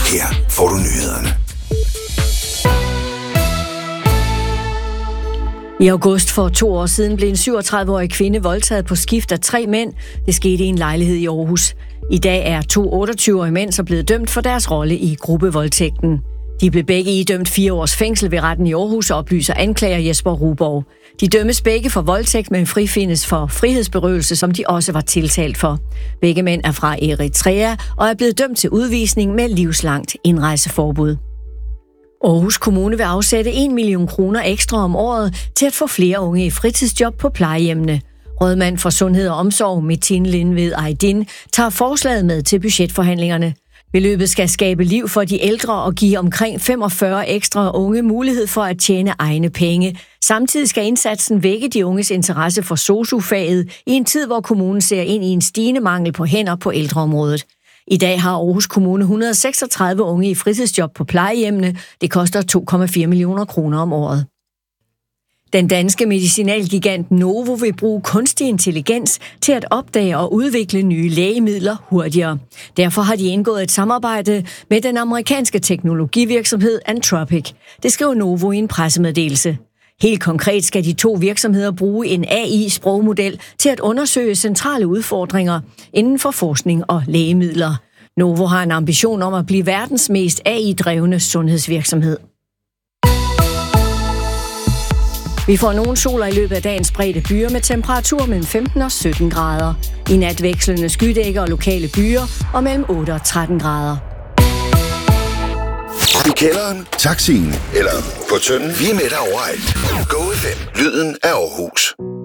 Her får du nyhederne. I august for 2 år siden blev en 37-årig kvinde voldtaget på skift af 3 mænd. Det skete i en lejlighed i Aarhus. I dag er 2 28-årige mænd så blevet dømt for deres rolle i gruppevoldtægten. De blev begge idømt 4 års fængsel ved retten i Aarhus, oplyser anklager Jesper Ruborg. De dømmes begge for voldtægt, men frifindes for frihedsberøvelse, som de også var tiltalt for. Begge mænd er fra Eritrea og er blevet dømt til udvisning med livslangt indrejseforbud. Aarhus Kommune vil afsætte 1 million kroner ekstra om året til at få flere unge i fritidsjob på plejehjemmene. Rådmand for Sundhed og Omsorg, Metin Lindved Aydin, tager forslaget med til budgetforhandlingerne. Beløbet skal skabe liv for de ældre og give omkring 45 ekstra unge mulighed for at tjene egne penge. Samtidig skal indsatsen vække de unges interesse for sosu-faget i en tid, hvor kommunen ser ind i en stigende mangel på hænder på ældreområdet. I dag har Aarhus Kommune 136 unge i fritidsjob på plejehjemmene. Det koster 2,4 millioner kroner om året. Den danske medicinalgigant Novo vil bruge kunstig intelligens til at opdage og udvikle nye lægemidler hurtigere. Derfor har de indgået et samarbejde med den amerikanske teknologivirksomhed Anthropic. Det skriver Novo i en pressemeddelelse. Helt konkret skal de 2 virksomheder bruge en AI-sprogmodel til at undersøge centrale udfordringer inden for forskning og lægemidler. Novo har en ambition om at blive verdens mest AI-drevne sundhedsvirksomhed. Vi får nogle soler i løbet af dagens spredte byer med temperaturer mellem 15 og 17 grader. I nat vekslende skydækker og lokale byer og mellem 8 og 13 grader. I kælderen, taxien eller på Tønden. Vi er med dig overalt. Go FM, lyden af Aarhus.